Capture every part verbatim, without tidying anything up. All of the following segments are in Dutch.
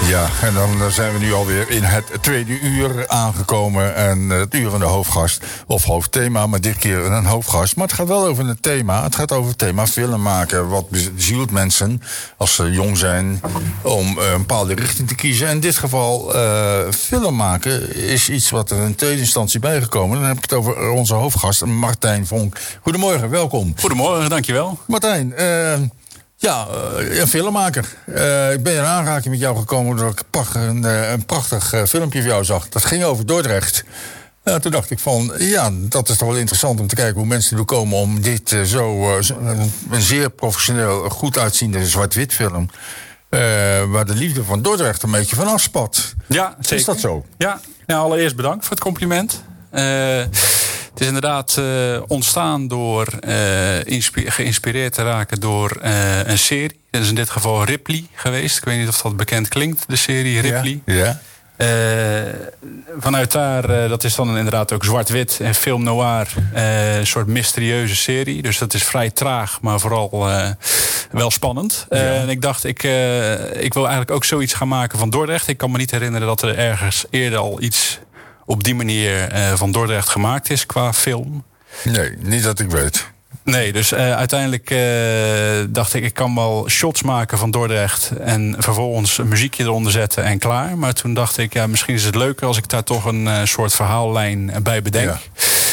Ja, en dan zijn we nu alweer in het tweede uur aangekomen. En het uur van de hoofdgast, of hoofdthema, maar dit keer een hoofdgast. Maar het gaat wel over een thema. Het gaat over het thema film maken. Wat bezielt mensen als ze jong zijn om een bepaalde richting te kiezen. En in dit geval, uh, film maken is iets wat er in tweede instantie bijgekomen. Dan heb ik het over onze hoofdgast, Martijn Vonk. Goedemorgen, welkom. Goedemorgen, dankjewel. Martijn, uh, ja, een filmmaker. Uh, ik ben in aanraking met jou gekomen doordat ik een, een prachtig uh, filmpje van jou zag. Dat ging over Dordrecht. Uh, toen dacht ik van, ja, dat is toch wel interessant om te kijken hoe mensen er komen om dit uh, zo, uh, zo een zeer professioneel, goed uitziende zwart-wit film, Uh, waar de liefde van Dordrecht een beetje van afspat. Ja, zeker. Is dat zo? Ja, nou, allereerst bedankt voor het compliment. Uh, het is inderdaad uh, ontstaan door uh, inspi- geïnspireerd te raken door uh, een serie. Dat is in dit geval Ripley geweest. Ik weet niet of dat bekend klinkt, de serie Ripley. Ja. ja. Uh, vanuit daar, uh, dat is dan inderdaad ook zwart-wit en film noir. Uh, een soort mysterieuze serie. Dus dat is vrij traag, maar vooral uh, wel spannend. Uh, ja. En ik dacht, ik, uh, ik wil eigenlijk ook zoiets gaan maken van Dordrecht. Ik kan me niet herinneren dat er ergens eerder al iets op die manier uh, van Dordrecht gemaakt is qua film. Nee, niet dat ik weet. Nee, dus uh, uiteindelijk uh, dacht ik, ik kan wel shots maken van Dordrecht en vervolgens een muziekje eronder zetten en klaar. Maar toen dacht ik, ja, misschien is het leuker als ik daar toch een uh, soort verhaallijn bij bedenk. Ja.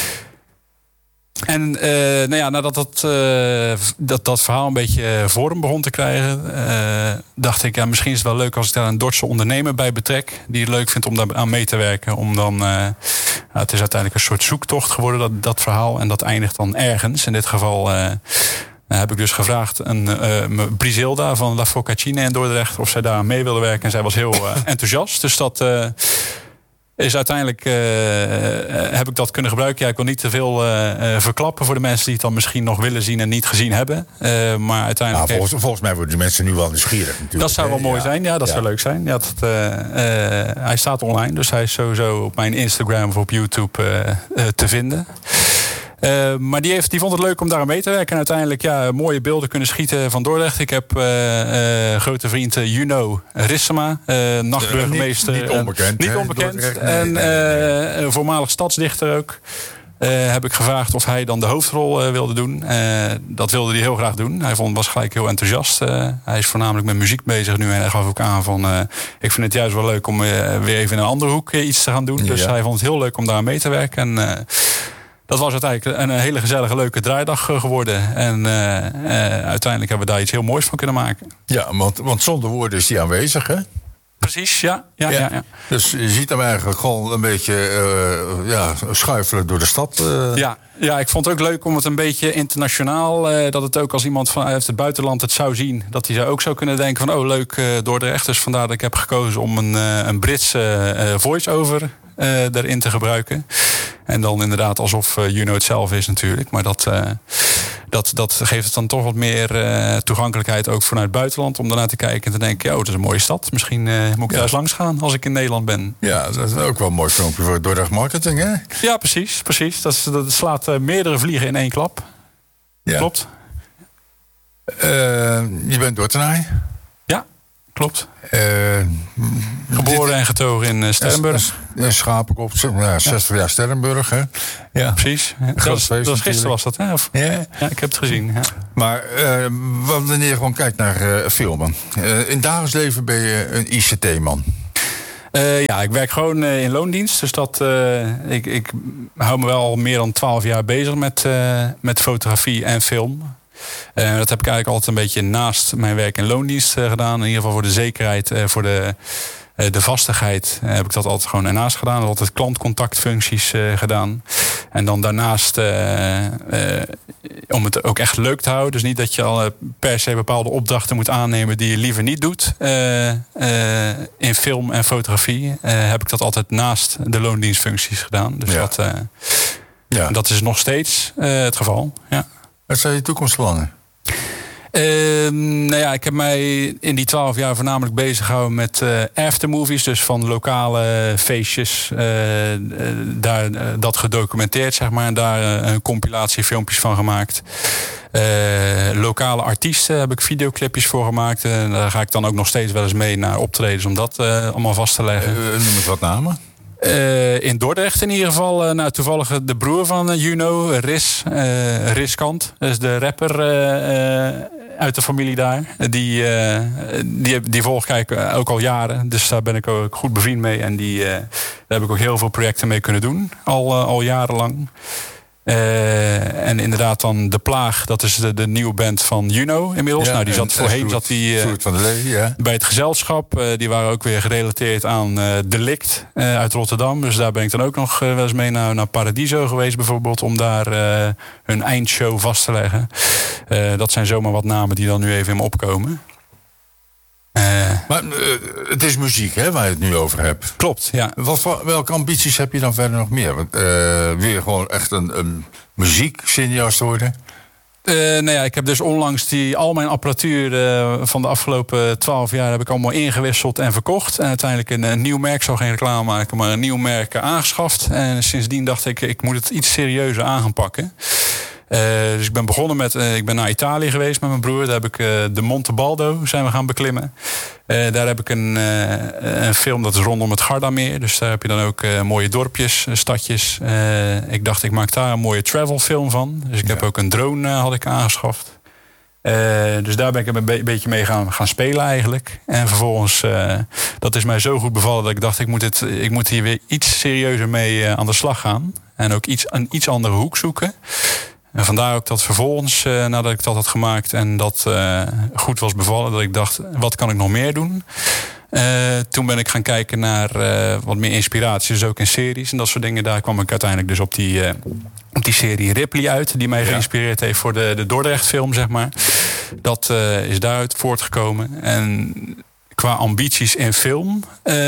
En uh, nou ja, nadat dat, uh, dat, dat verhaal een beetje vorm begon te krijgen, uh, dacht ik, ja, misschien is het wel leuk als ik daar een Dordtse ondernemer bij betrek, die het leuk vindt om daar aan mee te werken. Om dan, uh, nou, het is uiteindelijk een soort zoektocht geworden, dat, dat verhaal. En dat eindigt dan ergens. In dit geval uh, heb ik dus gevraagd aan uh, Brisilda van La Focaccine in Dordrecht of zij daar aan mee wilde werken. En zij was heel uh, enthousiast. Dus dat Uh, is uiteindelijk uh, heb ik dat kunnen gebruiken. Ja, ik wil niet te veel uh, uh, verklappen voor de mensen die het dan misschien nog willen zien en niet gezien hebben. Uh, maar uiteindelijk. Nou, volgens, heeft... volgens mij worden die mensen nu wel nieuwsgierig natuurlijk. Dat zou wel mooi ja. zijn. Ja, dat ja. zou leuk zijn. Ja, dat, uh, uh, hij staat online, dus hij is sowieso op mijn Instagram of op YouTube uh, uh, te vinden. Uh, maar die, heeft, die vond het leuk om daar aan mee te werken. En uiteindelijk ja, mooie beelden kunnen schieten van Dordrecht. Ik heb uh, uh, grote vriend uh, Juno Rissema, uh, nachtburgemeester. Uh, niet, niet onbekend. Uh, niet onbekend. Nee, en uh, een voormalig stadsdichter ook. Uh, heb ik gevraagd of hij dan de hoofdrol uh, wilde doen. Uh, dat wilde hij heel graag doen. Hij vond, was gelijk heel enthousiast. Uh, hij is voornamelijk met muziek bezig nu. En hij gaf ook aan van, uh, ik vind het juist wel leuk om uh, weer even in een andere hoek uh, iets te gaan doen. Dus ja. Hij vond het heel leuk om daar aan mee te werken. En Uh, dat was uiteindelijk een hele gezellige, leuke draaidag geworden. En uh, uh, uiteindelijk hebben we daar iets heel moois van kunnen maken. Ja, want, want zonder woorden is die aanwezig, hè? Precies, ja. ja, ja. ja, ja. Dus je ziet hem eigenlijk gewoon een beetje uh, ja, schuifelen door de stad. Uh. Ja, ja, ik vond het ook leuk om het een beetje internationaal, Uh, dat het ook als iemand vanuit het buitenland het zou zien, dat hij zou ook zou kunnen denken van, oh leuk, uh, Dordrecht. Dus vandaar dat ik heb gekozen om een, uh, een Britse uh, voice-over Uh, daarin te gebruiken. En dan inderdaad alsof uh, Juno het zelf is natuurlijk. Maar dat, uh, dat, dat geeft het dan toch wat meer uh, toegankelijkheid ook vanuit het buitenland. Om daarna te kijken en te denken, ja, oh, het is een mooie stad. Misschien uh, moet ik ja. daar eens langs gaan als ik in Nederland ben. Ja, dat is ook wel een mooi filmpje voor Dordrecht Marketing, hè? Ja, precies. precies. Dat, is, dat slaat uh, meerdere vliegen in één klap. Ja. Klopt. Uh, je bent Dordtenaar? Ja, klopt. Uh, Geboren dit, en getogen in uh, Sterrenburg. Een schapenkop, ja, zestig jaar Sterrenburg, hè? Ja, precies. Ja. Dat, was, dat was gisteren was dat, hè? Of? Ja. Ja, ik heb het gezien. Ja. Maar uh, wanneer je gewoon kijkt naar uh, filmen. Uh, in het dagelijks leven ben je een I C T-man. Uh, ja, ik werk gewoon uh, in loondienst. Dus dat, uh, ik, ik hou me wel al meer dan twaalf jaar bezig met, uh, met fotografie en film. Uh, dat heb ik eigenlijk altijd een beetje naast mijn werk in loondienst uh, gedaan. In ieder geval voor de zekerheid, uh, voor de, uh, de vastigheid uh, heb ik dat altijd gewoon ernaast gedaan. Altijd klantcontactfuncties uh, gedaan. En dan daarnaast, uh, uh, om het ook echt leuk te houden. Dus niet dat je al uh, per se bepaalde opdrachten moet aannemen die je liever niet doet. Uh, uh, in film en fotografie uh, heb ik dat altijd naast de loondienstfuncties gedaan. Dus ja. dat, uh, ja. dat is nog steeds uh, het geval, ja. Wat zijn je toekomstplannen? Uh, nou ja, ik heb mij in die twaalf jaar voornamelijk bezig gehouden met uh, aftermovies. Dus van lokale feestjes. Uh, uh, daar, uh, dat gedocumenteerd, zeg maar. En daar uh, een compilatie filmpjes van gemaakt. Uh, lokale artiesten heb ik videoclipjes voor gemaakt. En daar ga ik dan ook nog steeds wel eens mee naar optredens om dat uh, allemaal vast te leggen. Uh, noem het wat namen. Uh, in Dordrecht in ieder geval. Uh, nou, toevallig de broer van uh, Juno, Riz. Uh, Rizkant. Dat is de rapper uh, uh, uit de familie daar. Die, uh, die, die volg ik ook al jaren. Dus daar ben ik ook goed bevriend mee. En die, uh, daar heb ik ook heel veel projecten mee kunnen doen. Al, uh, al jarenlang. Uh, en inderdaad dan De Plaag, dat is de, de nieuwe band van Juno inmiddels. Ja, nou, die zat voorheen zat die, uh, van de Lee, ja. bij het gezelschap. Uh, die waren ook weer gerelateerd aan uh, Delict uh, uit Rotterdam. Dus daar ben ik dan ook nog uh, wel eens mee naar, naar Paradiso geweest bijvoorbeeld. Om daar uh, hun eindshow vast te leggen. Uh, dat zijn zomaar wat namen die dan nu even in me opkomen. Uh, maar uh, het is muziek, hè, waar je het nu over hebt. Klopt, ja. Wat, welke ambities heb je dan verder nog meer? Want, uh, weer gewoon echt een, een muziekcineast worden? Uh, nou ja, ik heb dus onlangs die, al mijn apparatuur uh, van de afgelopen twaalf jaar heb ik allemaal ingewisseld en verkocht. En uiteindelijk een, een nieuw merk, ik zal geen reclame maken, maar een nieuw merk aangeschaft. En sindsdien dacht ik, ik moet het iets serieuzer aan gaan pakken. Uh, dus ik ben begonnen met, uh, ik ben naar Italië geweest met mijn broer. Daar heb ik uh, de Monte Baldo zijn we gaan beklimmen. Uh, daar heb ik een, uh, een film, dat is rondom het Gardameer. Dus daar heb je dan ook uh, mooie dorpjes, uh, stadjes. Uh, ik dacht, ik maak daar een mooie travelfilm van. Dus ik ja. heb ook een drone uh, had ik aangeschaft. Uh, dus daar ben ik een be- beetje mee gaan, gaan spelen eigenlijk. En vervolgens, uh, dat is mij zo goed bevallen dat ik dacht, ik moet, het, ik moet hier weer iets serieuzer mee uh, aan de slag gaan. En ook iets, een iets andere hoek zoeken. En vandaar ook dat vervolgens, uh, nadat ik dat had gemaakt en dat uh, goed was bevallen, dat ik dacht, wat kan ik nog meer doen? Uh, toen ben ik gaan kijken naar uh, wat meer inspiratie, dus ook in series en dat soort dingen. Daar kwam ik uiteindelijk dus op die, uh, op die serie Ripley uit, die mij geïnspireerd heeft voor de, de Dordrecht film, zeg maar. Dat uh, is daaruit voortgekomen. En qua ambities in film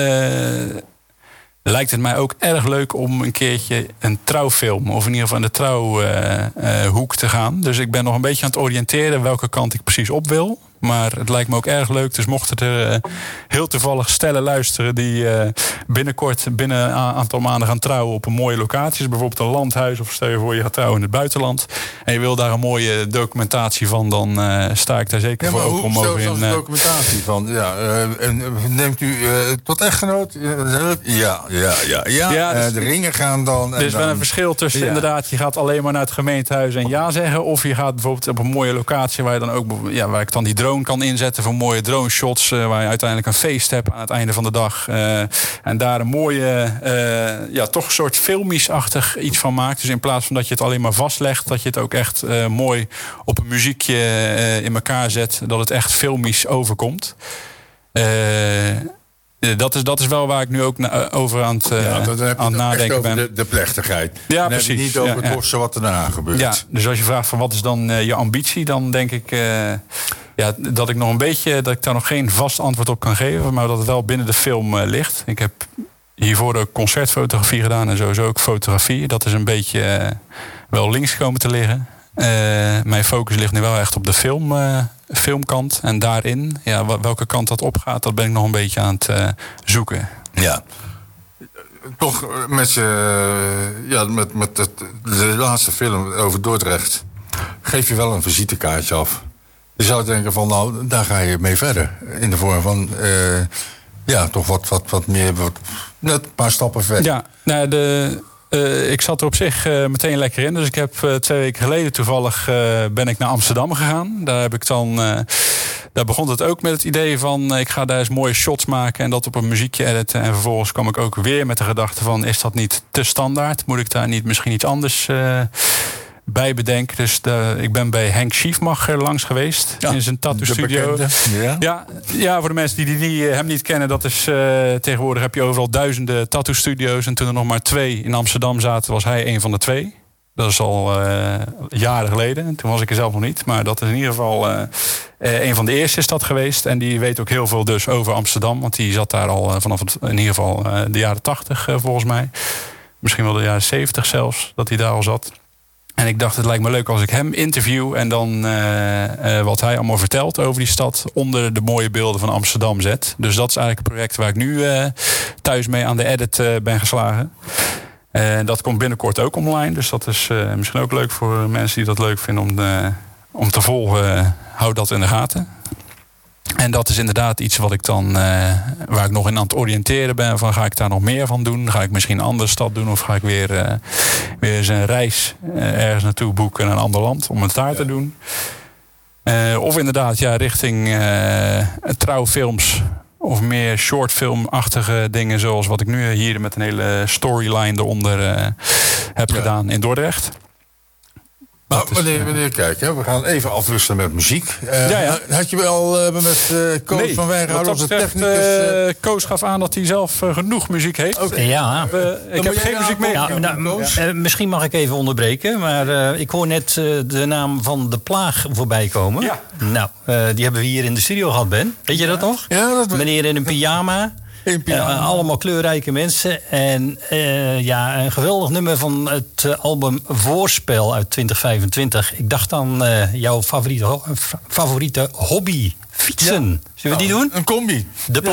Uh, lijkt het mij ook erg leuk om een keertje een trouwfilm, of in ieder geval in de trouwhoek uh, uh, te gaan. Dus ik ben nog een beetje aan het oriënteren welke kant ik precies op wil. Maar het lijkt me ook erg leuk. Dus mochten er uh, heel toevallig stellen luisteren die uh, binnenkort binnen een aantal maanden gaan trouwen op een mooie locatie. Dus bijvoorbeeld een landhuis, of stel je voor je gaat trouwen in het buitenland. En je wil daar een mooie documentatie van, dan uh, sta ik daar zeker ja, voor open om over in. Een uh, documentatie van. Ja, uh, en neemt u uh, tot echtgenoot? Ja, ja, ja, ja. ja dus, uh, de ringen gaan dan. Er is dan, wel een verschil tussen ja. inderdaad, je gaat alleen maar naar het gemeentehuis en ja zeggen. Of je gaat bijvoorbeeld op een mooie locatie waar je dan ook, ja, waar ik dan die drone kan inzetten voor mooie drone shots, uh, waar je uiteindelijk een feest hebt aan het einde van de dag. Uh, en daar een mooie, uh, ja, toch een soort filmisch-achtig iets van maakt. Dus in plaats van dat je het alleen maar vastlegt, dat je het ook echt uh, mooi op een muziekje uh, in elkaar zet, dat het echt filmisch overkomt. Uh, Dat is, dat is wel waar ik nu ook na, over aan het, uh, ja, dan heb je aan het nadenken ben. De, de plechtigheid. Ja, dan precies. Heb je niet over ja, het losse ja. wat er daarna gebeurt. Ja, dus als je vraagt van wat is dan uh, je ambitie, dan denk ik uh, ja, dat ik nog een beetje, dat ik daar nog geen vast antwoord op kan geven, maar dat het wel binnen de film uh, ligt. Ik heb hiervoor ook concertfotografie gedaan en sowieso ook fotografie. Dat is een beetje uh, wel links komen te liggen. Uh, mijn focus ligt nu wel echt op de film, uh, filmkant. En daarin, ja, welke kant dat opgaat, dat ben ik nog een beetje aan het uh, zoeken. Ja. Toch met, je, ja, met, met het, de laatste film over Dordrecht geef je wel een visitekaartje af. Je zou denken van, nou, daar ga je mee verder. In de vorm van, uh, ja, toch wat, wat, wat meer, wat, net een paar stappen verder. Ja, nou, de... Uh, ik zat er op zich uh, meteen lekker in. Dus ik heb uh, twee weken geleden toevallig uh, ben ik naar Amsterdam gegaan. Daar heb ik dan, uh, daar begon het ook met het idee van uh, ik ga daar eens mooie shots maken en dat op een muziekje editen. En vervolgens kwam ik ook weer met de gedachte van, is dat niet te standaard? Moet ik daar niet misschien iets anders uh, bij bedenken? Dus de, ik ben bij Henk Schiefmacher langs geweest, ja, in zijn tattoo studio. Ja. Ja, ja, voor de mensen die, die hem niet kennen, dat is uh, tegenwoordig heb je overal duizenden tattoo studio's. En toen er nog maar twee in Amsterdam zaten, was hij een van de twee. Dat is al uh, jaren geleden. Toen was ik er zelf nog niet. Maar dat is in ieder geval uh, uh, een van de eerste is dat geweest. En die weet ook heel veel dus over Amsterdam. Want die zat daar al uh, vanaf het, in ieder geval uh, de jaren tachtig uh, volgens mij. Misschien wel de jaren zeventig zelfs, dat hij daar al zat. En ik dacht, het lijkt me leuk als ik hem interview en dan uh, uh, wat hij allemaal vertelt over die stad onder de mooie beelden van Amsterdam zet. Dus dat is eigenlijk een project waar ik nu uh, thuis mee aan de edit uh, ben geslagen. En uh, dat komt binnenkort ook online. Dus dat is uh, misschien ook leuk voor mensen die dat leuk vinden om, uh, om te volgen, hou dat in de gaten. En dat is inderdaad iets wat ik dan, uh, waar ik nog in aan het oriënteren ben. Van, ga ik daar nog meer van doen? Ga ik misschien een andere stad doen? Of ga ik weer, uh, weer eens een reis uh, ergens naartoe boeken in een ander land om het daar ja. te doen? Uh, of inderdaad, ja, richting uh, trouwfilms of meer shortfilmachtige dingen, zoals wat ik nu hier met een hele storyline eronder uh, heb ja. gedaan in Dordrecht. Nou, meneer, meneer Kijk, hè, we gaan even afwisselen met muziek. Uh, ja, ja. Had je wel uh, met uh, Koos nee, van Wijngaarden als de technicus... Uh, uh, Koos gaf aan dat hij zelf uh, genoeg muziek heeft. Okay. Ja. Uh, ik heb geen muziek mee. Ja, nou, uh, misschien mag ik even onderbreken, maar uh, ik hoor net uh, de naam van De Plaag voorbij komen. Ja. Nou, uh, die hebben we hier in de studio gehad, Ben. Weet je dat nog? Ja, dat weet. Meneer in een pyjama. Uh, allemaal kleurrijke mensen. En uh, ja, een geweldig nummer van het uh, album Voorspel uit twintig vijfentwintig. Ik dacht aan uh, jouw favoriete, ho- favoriete hobby, fietsen. Ja. Zullen we die doen? Een combi. De Plaag.